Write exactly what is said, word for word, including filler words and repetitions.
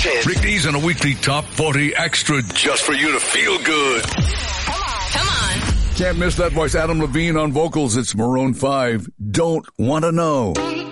chance. Rick D's on a weekly top forty extra just for you to feel good. Come on. Come on. Can't miss that voice. Adam Levine on vocals. It's Maroon five. Don't Want to Know.